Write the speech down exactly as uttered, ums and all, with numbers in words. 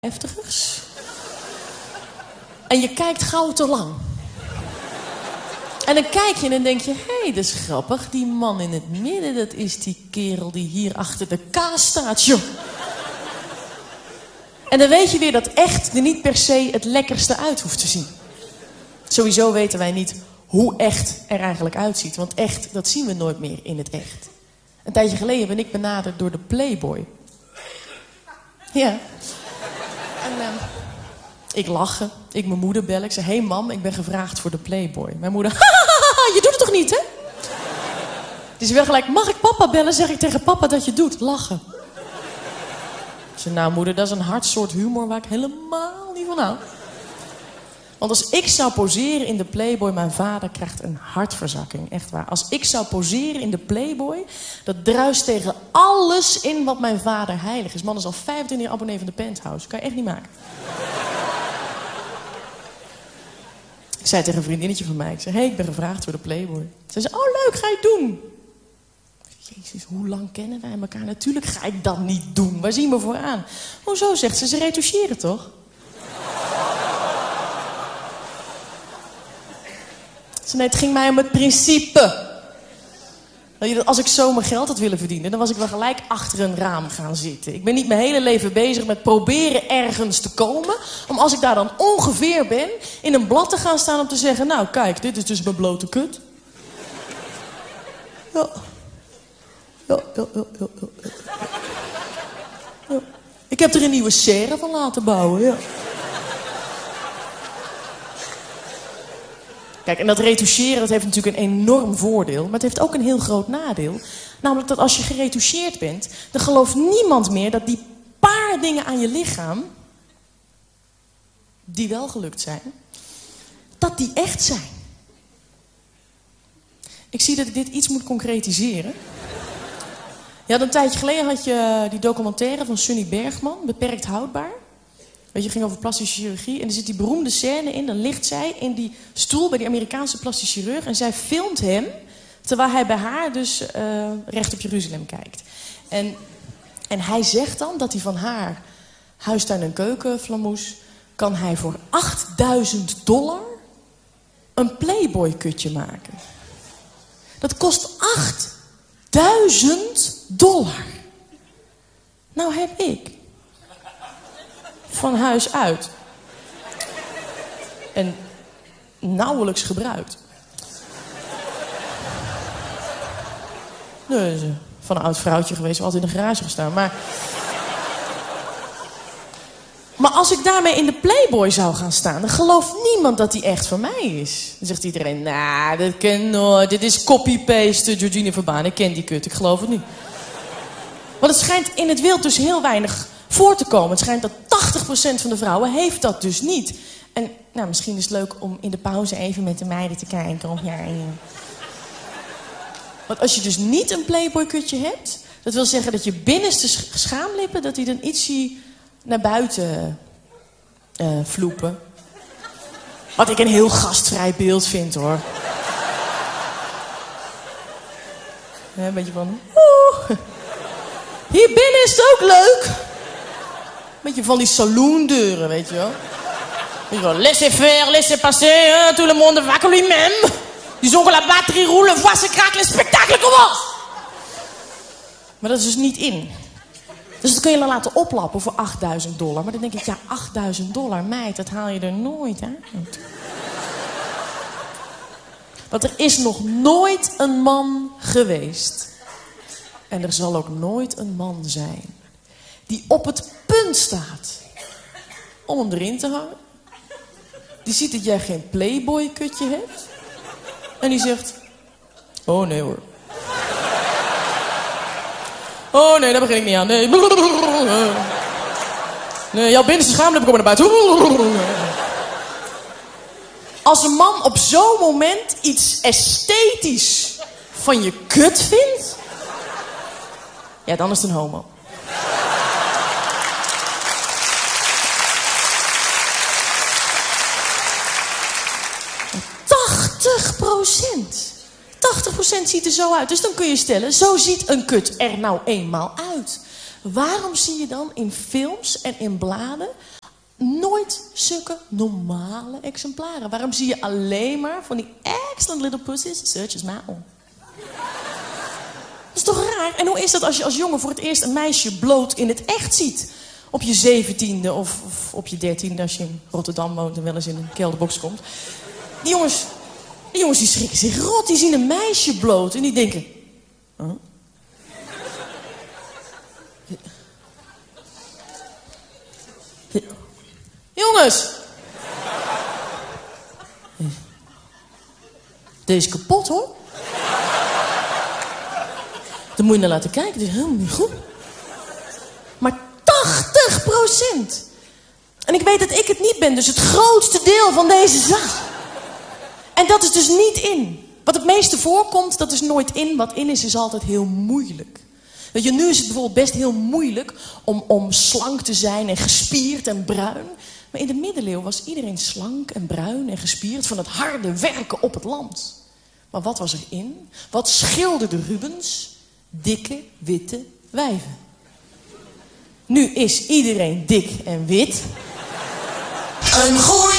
vijftigers. En je kijkt gauw te lang. En dan kijk je en dan denk je, hé, hey, dat is grappig. Die man in het midden, dat is die kerel die hier achter de kaas staat, joh. En dan weet je weer dat echt er niet per se het lekkerste uit hoeft te zien. Sowieso weten wij niet hoe echt er eigenlijk uitziet. Want echt, dat zien we nooit meer in het echt. Een tijdje geleden ben ik benaderd door de Playboy. Ja. En uh, ik lachen. Ik mijn moeder bellen. Ik zeg, hé hey mam, ik ben gevraagd voor de Playboy. Mijn moeder, je doet het toch niet, hè? Dus ik ben gelijk, mag ik papa bellen? Zeg ik tegen papa dat je het doet. Lachen. Ik zeg, nou moeder, dat is een hard soort humor waar ik helemaal niet van hou. Want als ik zou poseren in de Playboy, mijn vader krijgt een hartverzakking. Echt waar. Als ik zou poseren in de Playboy, dat druist tegen alles in wat mijn vader heilig is. Man is al vijfentwintig jaar abonnee van de Penthouse. Kan je echt niet maken. Ik zei tegen een vriendinnetje van mij, ik zei, hé, hey, ik ben gevraagd voor de Playboy. Ze zei, oh leuk, ga je het doen? Jezus, hoe lang kennen wij elkaar? Natuurlijk ga ik dat niet doen. Waar zien we voor aan? Hoezo, zegt ze, ze retoucheren toch? Ze nee, het ging mij om het principe. Als ik zo mijn geld had willen verdienen, dan was ik wel gelijk achter een raam gaan zitten. Ik ben niet mijn hele leven bezig met proberen ergens te komen. Om als ik daar dan ongeveer ben, in een blad te gaan staan om te zeggen, nou kijk, dit is dus mijn blote kut. Ja. Ja, ja, ja, ja, ja, ja. Ja. Ik heb er een nieuwe serre van laten bouwen, ja. Kijk, en dat retoucheren, dat heeft natuurlijk een enorm voordeel. Maar het heeft ook een heel groot nadeel. Namelijk dat als je geretoucheerd bent, dan gelooft niemand meer dat die paar dingen aan je lichaam, die wel gelukt zijn, dat die echt zijn. Ik zie dat ik dit iets moet concretiseren. Ja, een tijdje geleden had je die documentaire van Sunny Bergman, Beperkt Houdbaar. Weet je, ging over plastische chirurgie. En er zit die beroemde scène in. Dan ligt zij in die stoel bij die Amerikaanse plastisch chirurg. En zij filmt hem, terwijl hij bij haar dus uh, recht op Jeruzalem kijkt. En, en hij zegt dan dat hij van haar huistuin- en keukenflamoes, kan hij voor achtduizend dollar een Playboy-kutje maken. Dat kost achtduizend dollar. Nou heb ik van huis uit en nauwelijks gebruikt. Nee, is van een oud vrouwtje geweest, we altijd in de garage gestaan. Maar, maar als ik daarmee in de Playboy zou gaan staan, dan gelooft niemand dat die echt van mij is. Dan zegt iedereen, nou, dat ken nooit. Dit is copy-paste Georgina Verbaan. Ik ken die kut, ik geloof het niet. Want het schijnt in het wild dus heel weinig voor te komen. Het schijnt dat tachtig procent van de vrouwen heeft dat dus niet. En nou, misschien is het leuk om in de pauze even met de meiden te kijken. Of ja, ja. Want als je dus niet een Playboy-kutje hebt, dat wil zeggen dat je binnenste schaamlippen, dat die dan ietsje naar buiten uh, vloepen. Wat ik een heel gastvrij beeld vind, hoor. Ja, een beetje van, oeh. Hier binnen is het ook leuk. Beetje van die saloondeuren, weet je wel. Weet je wel, laissez faire, laissez passer, hein, tout le monde va comme lui-même. Disons que la batterie roule, voix se craque, le spectacle commence. Maar dat is dus niet in. Dus dat kun je dan laten oplappen voor achtduizend dollar. Maar dan denk ik, ja, achtduizend dollar, meid, dat haal je er nooit uit. Want er is nog nooit een man geweest. En er zal ook nooit een man zijn die op het punt staat om hem erin te hangen. Die ziet dat jij geen Playboy-kutje hebt. En die zegt, oh nee hoor. Oh nee, daar begin ik niet aan. Nee, nee, jouw binnenste schaamlippen komen naar buiten. Als een man op zo'n moment iets esthetisch van je kut vindt, ja, dan is het een homo. tachtig procent. tachtig procent ziet er zo uit. Dus dan kun je stellen, zo ziet een kut er nou eenmaal uit. Waarom zie je dan in films en in bladen nooit zulke normale exemplaren? Waarom zie je alleen maar van die excellent little pussies, such as my own? Dat is toch raar? En hoe is dat als je als jongen voor het eerst een meisje bloot in het echt ziet? Op je zeventiende of, of op je dertiende als je in Rotterdam woont en wel eens in een kelderbox komt. Die jongens, die jongens die schrikken zich rot. Die zien een meisje bloot en die denken... Huh? Jongens! Deze is kapot, hoor. Dan moet je naar laten kijken. Het is helemaal niet goed. Maar tachtig procent. En ik weet dat ik het niet ben. Dus het grootste deel van deze zaal. En dat is dus niet in. Wat het meeste voorkomt, dat is nooit in. Wat in is, is altijd heel moeilijk. Weet je, nu is het bijvoorbeeld best heel moeilijk om, om slank te zijn en gespierd en bruin. Maar in de middeleeuwen was iedereen slank en bruin en gespierd van het harde werken op het land. Maar wat was er in? Wat schilderde Rubens? Dikke, witte wijven. Nu is iedereen dik en wit. Een goeie